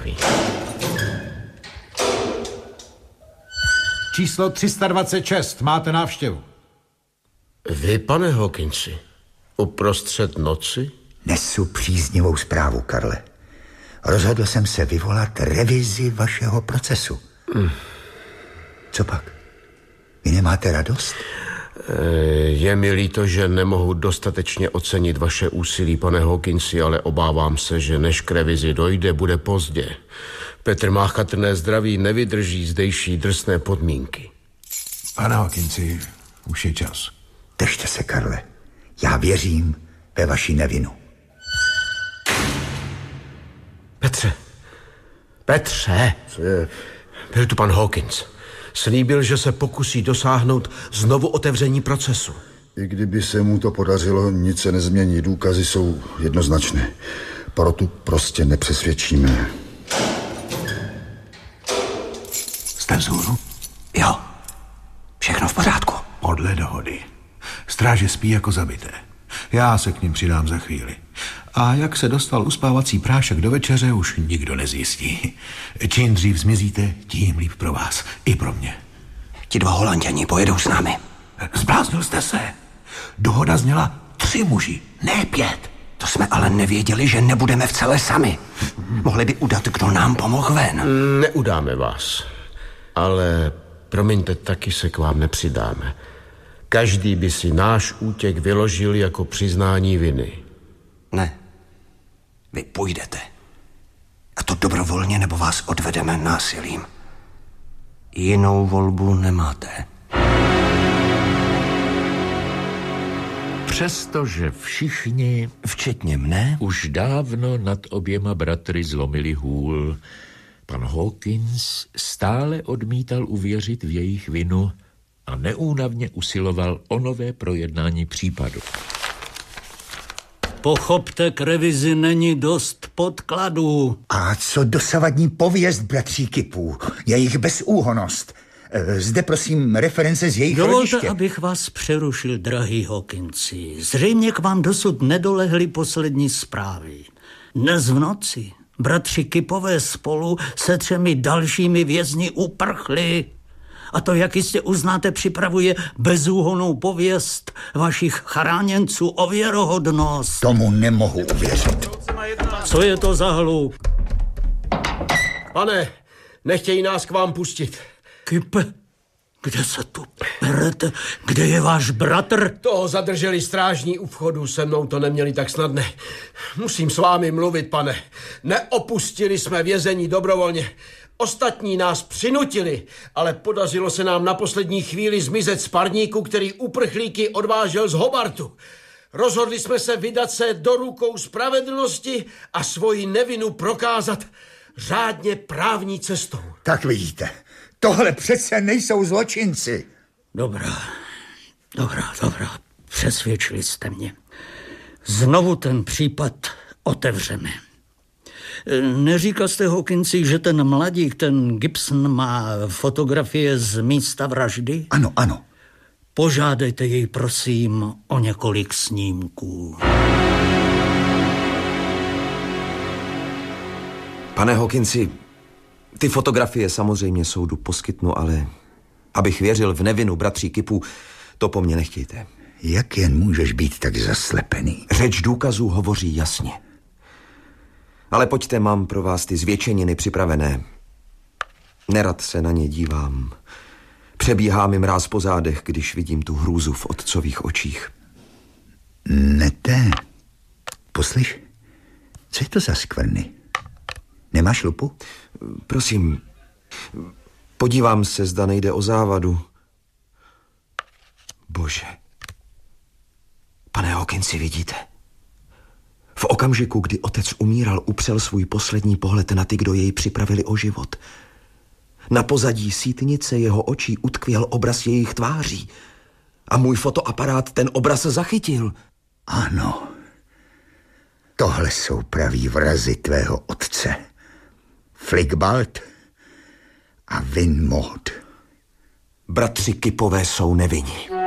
nohy. Číslo 326, máte návštěvu. Vy, pane Hawkinsi, uprostřed noci? Nesu příznivou zprávu, Karle. Rozhodl jsem se vyvolat revizi vašeho procesu. Co pak? Vy nemáte radost? Je mi líto, že nemohu dostatečně ocenit vaše úsilí, pane Hawkinsi, ale obávám se, že než k revizi dojde, bude pozdě. Petr má chatrné zdraví, nevydrží zdejší drsné podmínky. Pane Hawkinsi, už je čas. Držte se, Karle. Já věřím ve vaši nevinu. Petře. Co je? Byl tu pan Hawkins. Slíbil, že se pokusí dosáhnout znovu otevření procesu. I kdyby se mu to podařilo, nic se nezmění. Důkazy jsou jednoznačné. Porotu prostě nepřesvědčíme. Jste vzhůru? Jo, všechno v pořádku. Podle dohody. Stráže spí jako zabité. Já se k nim přidám za chvíli. A jak se dostal uspávací prášek do večeře, už nikdo nezjistí. Čím dřív zmizíte, tím líp pro vás. I pro mě. Ti 2 Holanďani pojedou s námi. Zbláznil jste se. Dohoda zněla 3 muži, ne 5. To jsme ale nevěděli, že nebudeme v celé sami. Mohli by udat, kdo nám pomohl ven. Neudáme vás. Ale promiňte, taky se k vám nepřidáme. Každý by si náš útěk vyložil jako přiznání viny. Ne. Vy půjdete. A to dobrovolně, nebo vás odvedeme násilím. Jinou volbu nemáte. Přestože všichni, včetně mne, už dávno nad oběma bratry zlomili hůl, pan Hawkins stále odmítal uvěřit v jejich vinu a neúnavně usiloval o nové projednání případu. Pochopte, k revizi není dost podkladů. A co dosavadní pověst bratří Kipů, jejich bezúhonnost? Zde prosím reference z jejich Dovolte, rodiště. abych vás přerušil, drahý Hawkinsi. Zřejmě k vám dosud nedolehly poslední zprávy. Dnes v noci bratři Kipové spolu se 3 dalšími vězni uprchli. A to, jak jistě uznáte, připravuje bezúhonnou pověst vašich chráněnců o věrohodnost. Tomu nemohu uvěřit. Co je to za hluk? Pane, nechtějí nás k vám pustit. Kipe, kde se tu perete? Kde je váš bratr? Toho zadrželi strážní u vchodu, se mnou to neměli tak snadné. Musím s vámi mluvit, pane. Neopustili jsme vězení dobrovolně. Ostatní nás přinutili, ale podařilo se nám na poslední chvíli zmizet z parníku, který uprchlíky odvážel z Hobartu. Rozhodli jsme se vydat se do rukou spravedlnosti a svoji nevinu prokázat řádně právní cestou. Tak vidíte, tohle přece nejsou zločinci. Dobrá. Přesvědčili jste mě. Znovu ten případ otevřeme. Neříkal jste, Hawkinsi, že ten mladík, ten Gibson, má fotografie z místa vraždy? Ano. Požádejte jej, prosím, o několik snímků. Pane Hawkinsi, ty fotografie samozřejmě soudu poskytnu, ale abych věřil v nevinu bratří Kipů, to po mně nechtějte. Jak jen můžeš být tak zaslepený? Řeč důkazů hovoří jasně. Ale pojďte, mám pro vás ty zvětšeniny připravené. Nerad se na ně dívám. Přebíhá mi mráz po zádech, když vidím tu hrůzu v otcových očích. Nete, poslyš, co je to za skvrny? Nemáš lupu? Prosím, podívám se, zda nejde o závadu. Bože. Pane Hawkinsi, vidíte? V okamžiku, kdy otec umíral, upřel svůj poslední pohled na ty, kdo jej připravili o život. Na pozadí sítnice jeho očí utkvěl obraz jejich tváří. A můj fotoaparát ten obraz zachytil. Ano. Tohle jsou praví vrazi tvého otce. Flickbald a Winmord. Bratři Kipové jsou nevinni.